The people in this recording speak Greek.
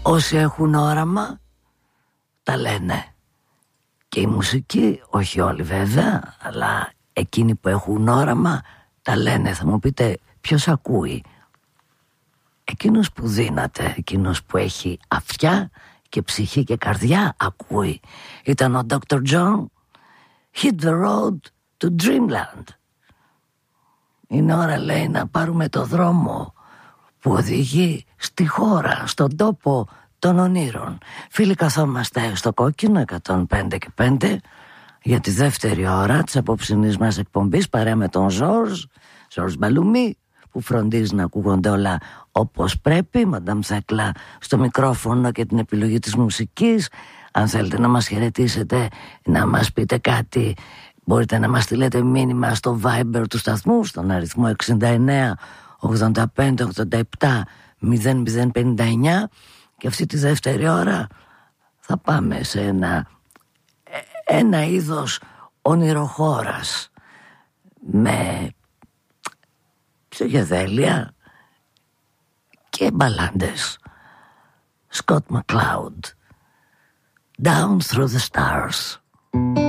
Όσοι έχουν όραμα τα λένε. Και η μουσική, όχι όλοι βέβαια, αλλά εκείνοι που έχουν όραμα τα λένε. Θα μου πείτε ποιος ακούει? Εκείνος που δύναται, εκείνος που έχει αυτιά και ψυχή και καρδιά ακούει. Ήταν ο Dr. John. Hit the road to Dreamland. Είναι ώρα, λέει, να πάρουμε το δρόμο που οδηγεί στη χώρα, στον τόπο των ονείρων. Φίλοι, καθόμαστε στο κόκκινο 105.5 για τη δεύτερη ώρα της απόψινής μας εκπομπής, παρέα με τον Ζορζ Μπαλουμί, που φροντίζει να ακούγονται όλα όπως πρέπει. Μαντάμ Θέκλα στο μικρόφωνο και την επιλογή της μουσικής. Αν θέλετε να μας χαιρετήσετε, να μας πείτε κάτι, μπορείτε να μας στείλετε μήνυμα στο Viber του σταθμού, στον αριθμό 69 85 87 0059. Και αυτή τη δεύτερη ώρα θα πάμε σε ένα είδος ονειροχώρας με ψυχεδέλεια και μπαλάντες. Scott McCloud, Down Through the Stars.